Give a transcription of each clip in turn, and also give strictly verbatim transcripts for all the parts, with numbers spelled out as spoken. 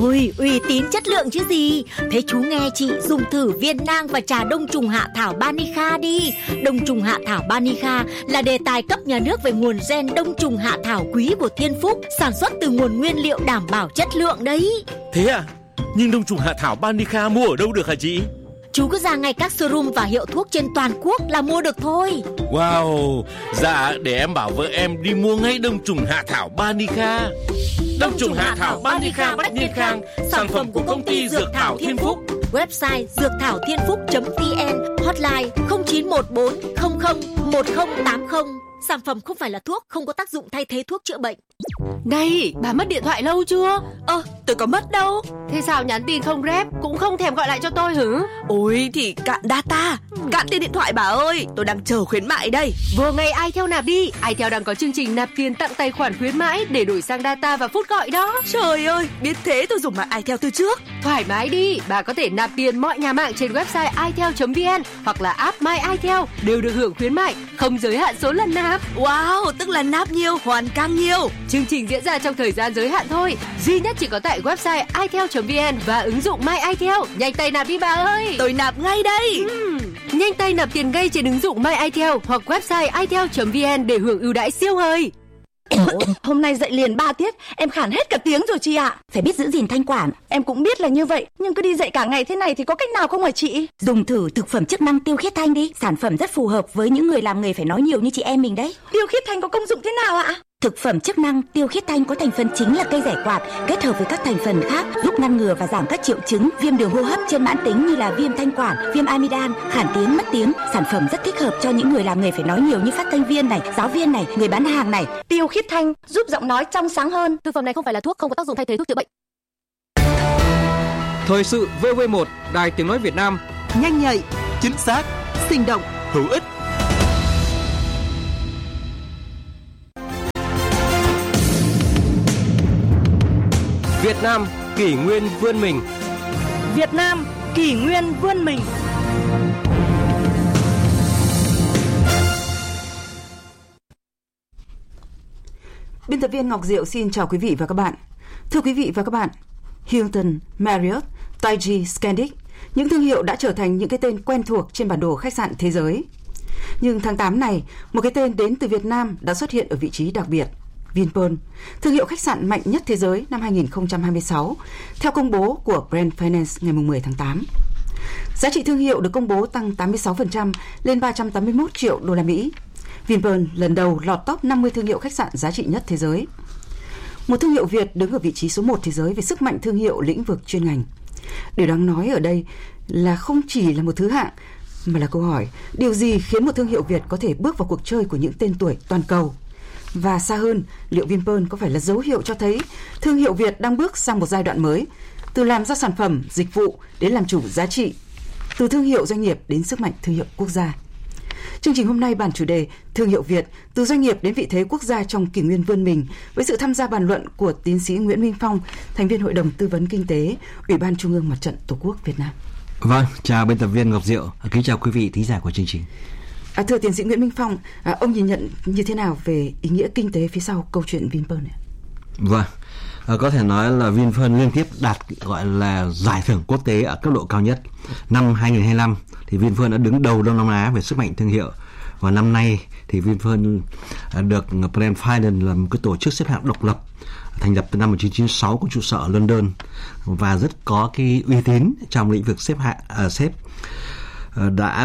Ôi, uy tín chất lượng chứ gì. Thế chú nghe chị dùng thử viên nang và trà đông trùng hạ thảo Banica đi. Đông trùng hạ thảo Banica là đề tài cấp nhà nước về nguồn gen đông trùng hạ thảo quý của Thiên Phúc, sản xuất từ nguồn nguyên liệu đảm bảo chất lượng đấy. Thế à? Nhưng đông trùng hạ thảo Banica mua ở đâu được hả chị? Chú cứ ra ngay các showroom và hiệu thuốc trên toàn quốc là mua được thôi. Wow, dạ để em bảo vợ em đi mua ngay đông trùng hạ thảo Banica. Đông trùng hạ thảo Banica Bách Niên Khang, sản phẩm của công ty Dược Thảo Thiên Phúc. Website dược thảo thiên phúc chấm vn, hotline không chín một bốn không không một không tám không. Sản phẩm không phải là thuốc, không có tác dụng thay thế thuốc chữa bệnh. Này, bà mất điện thoại lâu chưa? Ơ, tôi có mất đâu. Thế sao nhắn tin không rep, cũng không thèm gọi lại cho tôi hử? Ôi thì cạn data, cạn tiền điện thoại bà ơi. Tôi đang chờ khuyến mại đây. Vừa ngày iTel nạp đi. iTel đang có chương trình nạp tiền tặng tài khoản khuyến mãi để đổi sang data và phút gọi đó. Trời ơi, biết thế tôi dùng mạng iTel từ trước. Thoải mái đi, bà có thể nạp tiền mọi nhà mạng trên website itel chấm vn hoặc là app My iTel đều được hưởng khuyến mại, không giới hạn số lần nạp. Wow, tức là nạp nhiều, hoàn càng nhiều. Chương trình diễn ra trong thời gian giới hạn thôi, duy nhất chỉ có tại website itel chấm vn và ứng dụng My iTel. Nhanh tay nạp đi bà ơi. Tôi nạp ngay đây. uhm, Nhanh tay nạp tiền ngay trên ứng dụng My iTel hoặc website itel chấm vn để hưởng ưu đãi siêu hời. Hôm nay dậy liền ba tiết, em khản hết cả tiếng rồi chị ạ. Phải biết giữ gìn thanh quản. Em cũng biết là như vậy, nhưng cứ đi dậy cả ngày thế này thì có cách nào không hả chị? Dùng thử thực phẩm chức năng Tiêu Khiết Thanh đi. Sản phẩm rất phù hợp với những người làm nghề phải nói nhiều như chị em mình đấy. Tiêu Khiết Thanh có công dụng thế nào ạ? Thực phẩm chức năng Tiêu Khiết Thanh có thành phần chính là cây giải quạt, kết hợp với các thành phần khác giúp ngăn ngừa và giảm các triệu chứng viêm đường hô hấp trên mãn tính như là viêm thanh quản, viêm amidan, khản tiếng, mất tiếng. Sản phẩm rất thích hợp cho những người làm nghề phải nói nhiều như phát thanh viên này, giáo viên này, người bán hàng này. Tiêu Khiết Thanh giúp giọng nói trong sáng hơn. Thực phẩm này không phải là thuốc, không có tác dụng thay thế thuốc chữa bệnh. Thời sự vê vê một, Đài Tiếng nói Việt Nam. Nhanh nhạy, chính xác, sinh động, hữu ích. Việt Nam kỷ nguyên vươn mình. Việt Nam kỷ nguyên vươn mình. Biên tập viên Ngọc Diệu xin chào quý vị và các bạn. Thưa quý vị và các bạn, Hilton, Marriott, Taiji, Scandic, những thương hiệu đã trở thành những cái tên quen thuộc trên bản đồ khách sạn thế giới. Nhưng tháng tám này, một cái tên đến từ Việt Nam đã xuất hiện ở vị trí đặc biệt. Vinpearl, thương hiệu khách sạn mạnh nhất thế giới năm hai không hai sáu, theo công bố của Brand Finance ngày mười tháng tám. Giá trị thương hiệu được công bố tăng tám mươi sáu phần trăm lên ba trăm tám mươi mốt triệu đô la Mỹ. Vinpearl lần đầu lọt top năm mươi thương hiệu khách sạn giá trị nhất thế giới. Một thương hiệu Việt đứng ở vị trí số một thế giới về sức mạnh thương hiệu lĩnh vực chuyên ngành. Điều đáng nói ở đây là không chỉ là một thứ hạng, mà là câu hỏi điều gì khiến một thương hiệu Việt có thể bước vào cuộc chơi của những tên tuổi toàn cầu. Và xa hơn, liệu Vinpearl có phải là dấu hiệu cho thấy thương hiệu Việt đang bước sang một giai đoạn mới, từ làm ra sản phẩm, dịch vụ đến làm chủ giá trị, từ thương hiệu doanh nghiệp đến sức mạnh thương hiệu quốc gia. Chương trình hôm nay bàn chủ đề Thương hiệu Việt, từ doanh nghiệp đến vị thế quốc gia trong kỷ nguyên vươn mình, với sự tham gia bàn luận của tiến sĩ Nguyễn Minh Phong, thành viên Hội đồng Tư vấn Kinh tế, Ủy ban Trung ương Mặt trận Tổ quốc Việt Nam. Vâng, chào biên tập viên Ngọc Diệu, kính chào quý vị thính giả của chương trình. À, thưa tiến sĩ Nguyễn Minh Phong, à, ông nhìn nhận như thế nào về ý nghĩa kinh tế phía sau câu chuyện Vinpearl này? Vâng, à, có thể nói là Vinpearl liên tiếp đạt gọi là giải thưởng quốc tế ở cấp độ cao nhất. Năm hai không hai lăm thì Vinpearl đã đứng đầu Đông Nam Á về sức mạnh thương hiệu. Và năm nay thì Vinpearl được Brand Finance là một cái tổ chức xếp hạng độc lập, thành lập từ năm một nghìn chín trăm chín mươi sáu, có trụ sở ở London và rất có cái uy tín trong lĩnh vực xếp hạng à, xếp à, đã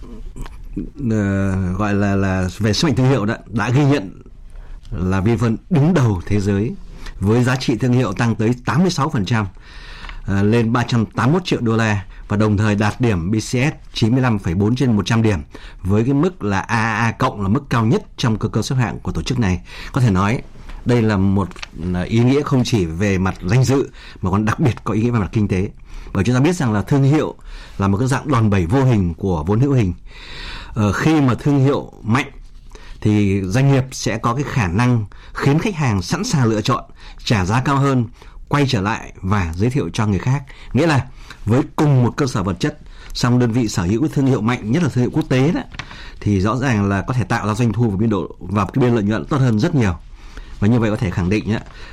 uh, gọi là là về sức mạnh thương hiệu đó, đã ghi nhận là Vinpearl đứng đầu thế giới với giá trị thương hiệu tăng tới tám mươi sáu phần trăm uh, lên ba trăm tám mươi mốt triệu đô la, và đồng thời đạt điểm bê xê ét chín mươi lăm phẩy bốn trên một trăm điểm, với cái mức là a a a cộng là mức cao nhất trong cơ cấu xếp hạng của tổ chức này. Có thể nói đây là một ý nghĩa không chỉ về mặt danh dự mà còn đặc biệt có ý nghĩa về mặt kinh tế. Bởi chúng ta biết rằng là thương hiệu là một cái dạng đòn bẩy vô hình của vốn hữu hình. Ờ, khi mà thương hiệu mạnh thì doanh nghiệp sẽ có cái khả năng khiến khách hàng sẵn sàng lựa chọn, trả giá cao hơn, quay trở lại và giới thiệu cho người khác. Nghĩa là với cùng một cơ sở vật chất, song đơn vị sở hữu thương hiệu mạnh, nhất là thương hiệu quốc tế đó, thì rõ ràng là có thể tạo ra doanh thu và biên độ và cái biên lợi nhuận tốt hơn rất nhiều. Và như vậy có thể khẳng định nhé,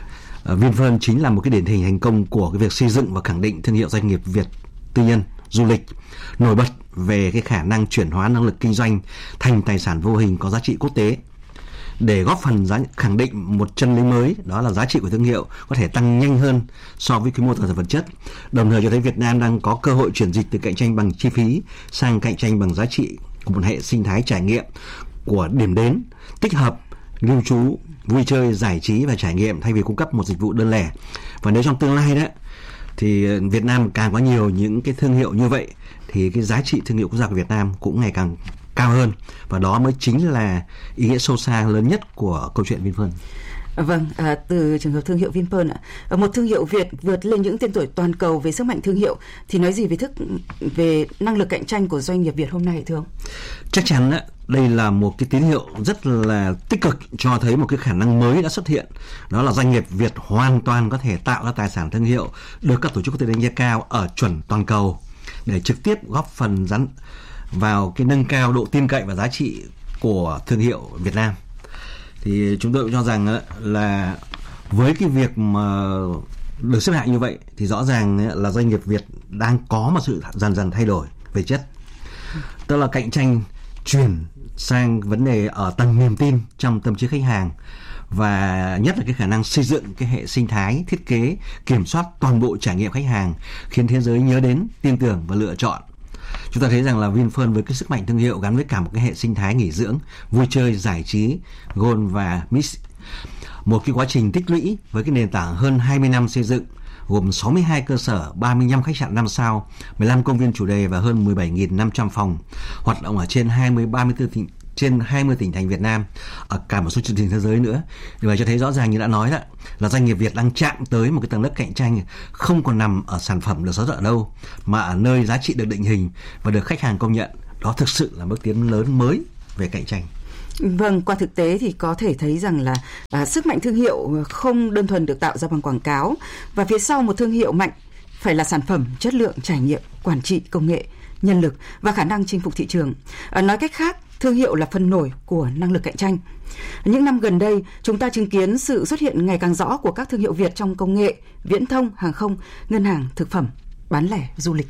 Vinpearl chính là một cái điển hình thành công của cái việc xây dựng và khẳng định thương hiệu doanh nghiệp Việt tư nhân du lịch nổi bật về cái khả năng chuyển hóa năng lực kinh doanh thành tài sản vô hình có giá trị quốc tế, để góp phần giá, khẳng định một chân lý mới, đó là giá trị của thương hiệu có thể tăng nhanh hơn so với quy mô cơ sở vật chất, đồng thời cho thấy Việt Nam đang có cơ hội chuyển dịch từ cạnh tranh bằng chi phí sang cạnh tranh bằng giá trị của một hệ sinh thái trải nghiệm của điểm đến, tích hợp lưu trú, vui chơi, giải trí và trải nghiệm thay vì cung cấp một dịch vụ đơn lẻ. Và nếu trong tương lai đó thì Việt Nam càng có nhiều những cái thương hiệu như vậy thì cái giá trị thương hiệu quốc gia của Việt Nam cũng ngày càng cao hơn, và đó mới chính là ý nghĩa sâu xa lớn nhất của câu chuyện Vinpearl. Vâng, à, từ trường hợp thương hiệu Vinpearl ạ, một thương hiệu Việt vượt lên những tên tuổi toàn cầu về sức mạnh thương hiệu thì nói gì về thức về năng lực cạnh tranh của doanh nghiệp Việt hôm nay thưa ông? Chắc chắn đó, đây là một cái tín hiệu rất là tích cực cho thấy một cái khả năng mới đã xuất hiện, đó là doanh nghiệp Việt hoàn toàn có thể tạo ra tài sản thương hiệu được các tổ chức quốc tế đánh giá cao ở chuẩn toàn cầu để trực tiếp góp phần dắn vào cái nâng cao độ tin cậy và giá trị của thương hiệu Việt Nam. Thì chúng tôi cũng cho rằng là với cái việc mà được xếp hạng như vậy thì rõ ràng là doanh nghiệp Việt đang có một sự dần dần thay đổi về chất, tức là cạnh tranh chuyển sang vấn đề ở tầng niềm tin trong tâm trí khách hàng, và nhất là cái khả năng xây dựng cái hệ sinh thái thiết kế kiểm soát toàn bộ trải nghiệm khách hàng khiến thế giới nhớ đến, tin tưởng và lựa chọn. Chúng ta thấy rằng là Vinpearl với cái sức mạnh thương hiệu gắn với cả một cái hệ sinh thái nghỉ dưỡng, vui chơi, giải trí, golf và mix, một cái quá trình tích lũy với cái nền tảng hơn hai mươi năm xây dựng, gồm sáu mươi hai cơ sở, ba mươi lăm khách sạn năm sao, mười lăm công viên chủ đề và hơn mười bảy nghìn năm trăm phòng, hoạt động ở trên hai mươi, ba mươi tư tỉnh, trên hai mươi tỉnh thành Việt Nam, ở cả một số chương trình thế giới nữa. Điều này cho thấy rõ ràng như đã nói đó, là doanh nghiệp Việt đang chạm tới một cái tầng lớp cạnh tranh không còn nằm ở sản phẩm được sản xuất ở đâu, mà ở nơi giá trị được định hình và được khách hàng công nhận. Đó thực sự là bước tiến lớn mới về cạnh tranh. Vâng, qua thực tế thì có thể thấy rằng là à, sức mạnh thương hiệu không đơn thuần được tạo ra bằng quảng cáo, và phía sau một thương hiệu mạnh phải là sản phẩm, chất lượng, trải nghiệm, quản trị, công nghệ, nhân lực và khả năng chinh phục thị trường. À, nói cách khác, thương hiệu là phần nổi của năng lực cạnh tranh. Những năm gần đây, chúng ta chứng kiến sự xuất hiện ngày càng rõ của các thương hiệu Việt trong công nghệ, viễn thông, hàng không, ngân hàng, thực phẩm, bán lẻ, du lịch.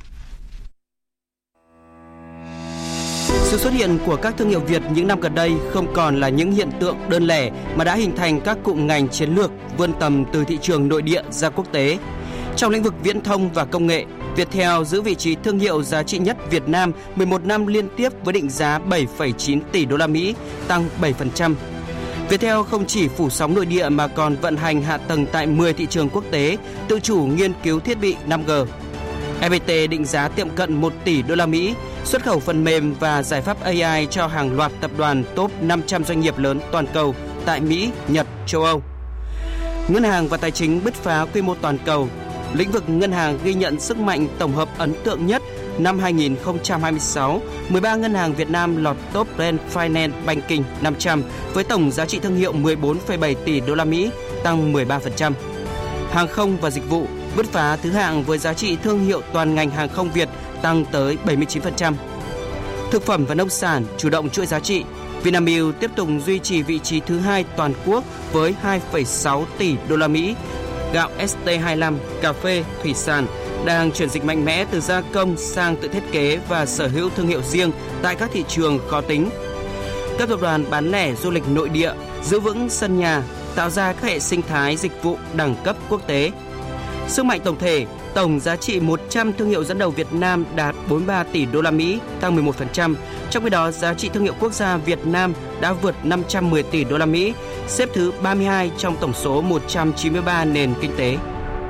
Sự xuất hiện của các thương hiệu Việt những năm gần đây không còn là những hiện tượng đơn lẻ mà đã hình thành các cụm ngành chiến lược vươn tầm từ thị trường nội địa ra quốc tế. Trong lĩnh vực viễn thông và công nghệ, Viettel giữ vị trí thương hiệu giá trị nhất Việt Nam mười một năm liên tiếp với định giá bảy phẩy chín tỷ đô la Mỹ, tăng bảy phần trăm. Viettel không chỉ phủ sóng nội địa mà còn vận hành hạ tầng tại mười thị trường quốc tế, tự chủ nghiên cứu thiết bị năm G. ép pê tê định giá tiệm cận một tỷ đô la Mỹ, xuất khẩu phần mềm và giải pháp a i cho hàng loạt tập đoàn top năm trăm doanh nghiệp lớn toàn cầu tại Mỹ, Nhật, châu Âu. Ngân hàng và tài chính bứt phá quy mô toàn cầu. Lĩnh vực ngân hàng ghi nhận sức mạnh tổng hợp ấn tượng nhất. Năm hai không hai sáu, mười ba ngân hàng Việt Nam lọt top Brand Finance Banking năm trăm với tổng giá trị thương hiệu mười bốn phẩy bảy tỷ đô la Mỹ, tăng mười ba phần trăm. Hàng không và dịch vụ bứt phá thứ hạng với giá trị thương hiệu toàn ngành hàng không Việt tăng tới bảy mươi chín phần trăm. Thực phẩm và nông sản chủ động chuỗi giá trị. Vinamilk tiếp tục duy trì vị trí thứ hai toàn quốc với hai phẩy sáu tỷ đô la Mỹ. Gạo ét tê hai mươi lăm, cà phê, thủy sản đang chuyển dịch mạnh mẽ từ gia công sang tự thiết kế và sở hữu thương hiệu riêng tại các thị trường khó tính. Các tập đoàn bán lẻ du lịch nội địa giữ vững sân nhà, tạo ra các hệ sinh thái dịch vụ đẳng cấp quốc tế. Sức mạnh tổng thể, tổng giá trị một trăm thương hiệu dẫn đầu Việt Nam đạt bốn mươi ba tỷ đô la Mỹ, tăng mười một phần trăm. Trong khi đó, giá trị thương hiệu quốc gia Việt Nam đã vượt năm trăm mười tỷ đô la Mỹ, xếp thứ ba mươi hai trong tổng số một trăm chín mươi ba nền kinh tế.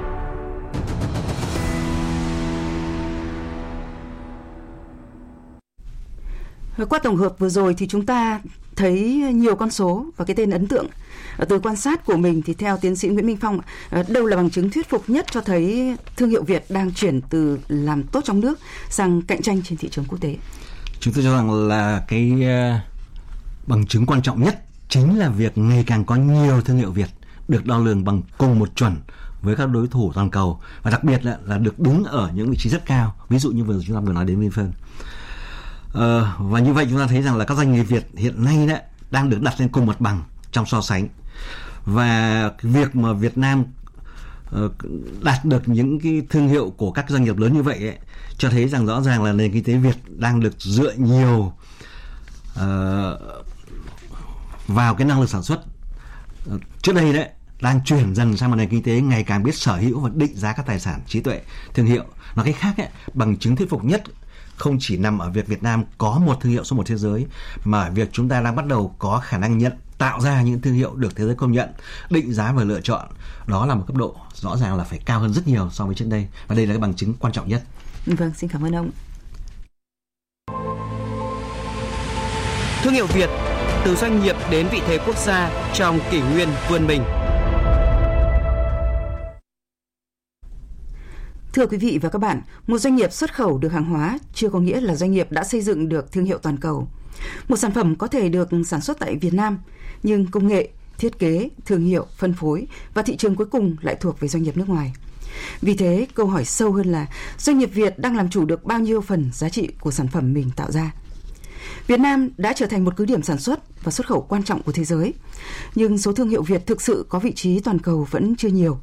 Qua tổng hợp vừa rồi thì chúng ta thấy nhiều con số và cái tên ấn tượng. Từ quan sát của mình thì theo tiến sĩ Nguyễn Minh Phong, đâu là bằng chứng thuyết phục nhất cho thấy thương hiệu Việt đang chuyển từ làm tốt trong nước sang cạnh tranh trên thị trường quốc tế? Chúng tôi cho rằng là cái bằng chứng quan trọng nhất chính là việc ngày càng có nhiều thương hiệu Việt được đo lường bằng cùng một chuẩn với các đối thủ toàn cầu, và đặc biệt là, là được đứng ở những vị trí rất cao, ví dụ như vừa chúng ta vừa nói đến Vinpearl. Ờ, và như vậy chúng ta thấy rằng là các doanh nghiệp Việt hiện nay đó đang được đặt lên cùng mặt bằng trong so sánh, và việc mà Việt Nam đạt được những cái thương hiệu của các doanh nghiệp lớn như vậy ấy, cho thấy rằng rõ ràng là nền kinh tế Việt đang được dựa nhiều uh, vào cái năng lực sản xuất. Uh, trước đây đấy đang chuyển dần sang một nền kinh tế ngày càng biết sở hữu và định giá các tài sản, trí tuệ, thương hiệu. Nói cách khác ấy, bằng chứng thuyết phục nhất không chỉ nằm ở việc Việt Nam có một thương hiệu số một thế giới, mà ở việc chúng ta đang bắt đầu có khả năng nhận tạo ra những thương hiệu được thế giới công nhận, định giá và lựa chọn. Đó là một cấp độ rõ ràng là phải cao hơn rất nhiều so với trước đây, và đây là cái bằng chứng quan trọng nhất. Vâng, xin cảm ơn ông. Thương hiệu Việt, từ doanh nghiệp đến vị thế quốc gia trong kỷ nguyên vươn mình. Thưa quý vị và các bạn, một doanh nghiệp xuất khẩu được hàng hóa chưa có nghĩa là doanh nghiệp đã xây dựng được thương hiệu toàn cầu. Một sản phẩm có thể được sản xuất tại Việt Nam, nhưng công nghệ, thiết kế, thương hiệu, phân phối và thị trường cuối cùng lại thuộc về doanh nghiệp nước ngoài. Vì thế, câu hỏi sâu hơn là doanh nghiệp Việt đang làm chủ được bao nhiêu phần giá trị của sản phẩm mình tạo ra? Việt Nam đã trở thành một cứ điểm sản xuất và xuất khẩu quan trọng của thế giới, nhưng số thương hiệu Việt thực sự có vị trí toàn cầu vẫn chưa nhiều.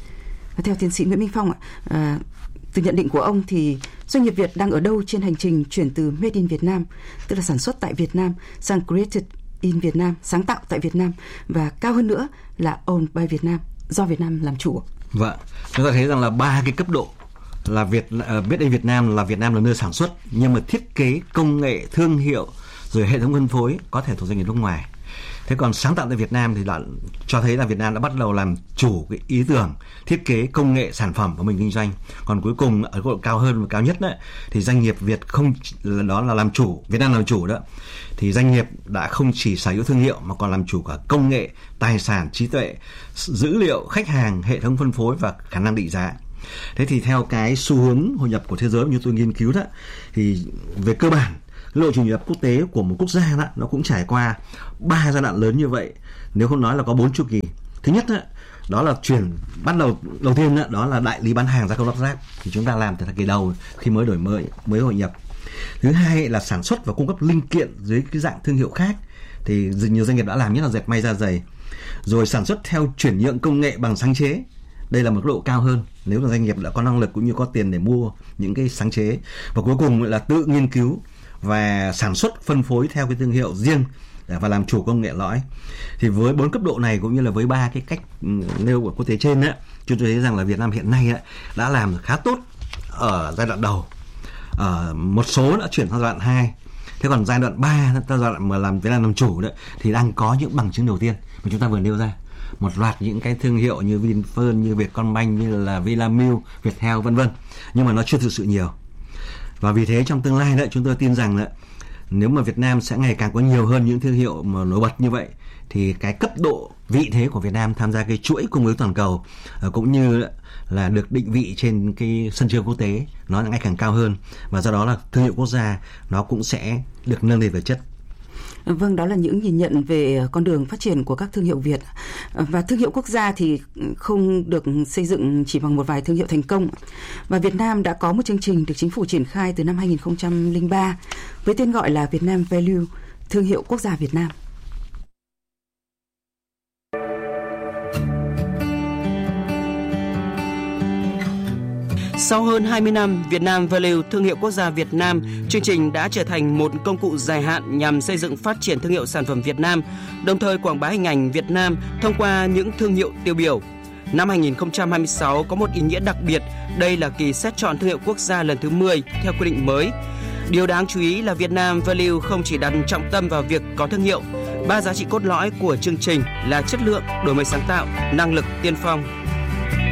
Theo tiến sĩ Nguyễn Minh Phong, à, từ nhận định của ông thì doanh nghiệp Việt đang ở đâu trên hành trình chuyển từ Made in Việt Nam, tức là sản xuất tại Việt Nam, sang Created in Việt Nam, sáng tạo tại Việt Nam, và cao hơn nữa là Owned by Việt Nam, do Việt Nam làm chủ? Vâng, chúng ta thấy rằng là ba cái cấp độ là Việt uh, Made in Việt Nam là Việt Nam là nơi sản xuất, nhưng mà thiết kế, công nghệ, thương hiệu rồi hệ thống phân phối có thể thuộc doanh nghiệp nước ngoài. Thế còn sáng tạo tại Việt Nam thì đã cho thấy là Việt Nam đã bắt đầu làm chủ cái ý tưởng, thiết kế, công nghệ, sản phẩm của mình kinh doanh. Còn cuối cùng ở độ cao hơn và cao nhất đấy, thì doanh nghiệp Việt không đó là làm chủ, Việt Nam làm chủ đó. Thì doanh nghiệp đã không chỉ sở hữu thương hiệu mà còn làm chủ cả công nghệ, tài sản, trí tuệ, dữ liệu, khách hàng, hệ thống phân phối và khả năng định giá. Thế thì theo cái xu hướng hội nhập của thế giới như tôi nghiên cứu đó, thì về cơ bản lộ trình hội nhập quốc tế của một quốc gia đó, nó cũng trải qua ba giai đoạn lớn như vậy. Nếu không nói là có bốn chu kỳ. Thứ nhất đó, đó là chuyển bắt đầu đầu tiên đó, đó là đại lý bán hàng gia công lắp ráp, thì chúng ta làm từ thời kỳ đầu khi mới đổi mới mới hội nhập. Thứ hai là sản xuất và cung cấp linh kiện dưới cái dạng thương hiệu khác, thì nhiều doanh nghiệp đã làm, nhất là dệt may da giày. Rồi sản xuất theo chuyển nhượng công nghệ bằng sáng chế, đây là một độ cao hơn nếu là doanh nghiệp đã có năng lực cũng như có tiền để mua những cái sáng chế. Và cuối cùng là tự nghiên cứu và sản xuất phân phối theo cái thương hiệu riêng và làm chủ công nghệ lõi. Thì với bốn cấp độ này cũng như là với ba cái cách nêu của quốc tế trên á, chúng tôi thấy rằng là Việt Nam hiện nay đã làm khá tốt ở giai đoạn đầu. Ở một số đã chuyển sang giai đoạn hai. Thế còn giai đoạn ba, giai đoạn mà làm Việt Nam làm chủ đấy, thì đang có những bằng chứng đầu tiên mà chúng ta vừa nêu ra. Một loạt những cái thương hiệu như Vinpearl, như Vietcombank, như là Vinamilk, Viettel vân vân. Nhưng mà nó chưa thực sự nhiều. Và vì thế trong tương lai đấy, chúng tôi tin rằng là nếu mà Việt Nam sẽ ngày càng có nhiều hơn những thương hiệu mà nổi bật như vậy, thì cái cấp độ vị thế của Việt Nam tham gia cái chuỗi cung ứng toàn cầu cũng như là được định vị trên cái sân chơi quốc tế nó ngày càng cao hơn, và do đó là thương hiệu quốc gia nó cũng sẽ được nâng lên về chất. Vâng, đó là những nhìn nhận về con đường phát triển của các thương hiệu Việt. Và thương hiệu quốc gia thì không được xây dựng chỉ bằng một vài thương hiệu thành công. Và Việt Nam đã có một chương trình được chính phủ triển khai từ năm hai nghìn không trăm lẻ ba với tên gọi là Việt Nam Value, thương hiệu quốc gia Việt Nam. Sau hơn hai mươi năm, Việt Nam Value, thương hiệu quốc gia Việt Nam, chương trình đã trở thành một công cụ dài hạn nhằm xây dựng phát triển thương hiệu sản phẩm Việt Nam, đồng thời quảng bá hình ảnh Việt Nam thông qua những thương hiệu tiêu biểu. Năm hai nghìn không trăm hai mươi sáu có một ý nghĩa đặc biệt, đây là kỳ xét chọn thương hiệu quốc gia lần thứ mười theo quy định mới. Điều đáng chú ý là Việt Nam Value không chỉ đặt trọng tâm vào việc có thương hiệu. Ba giá trị cốt lõi của chương trình là chất lượng, đổi mới sáng tạo, năng lực tiên phong.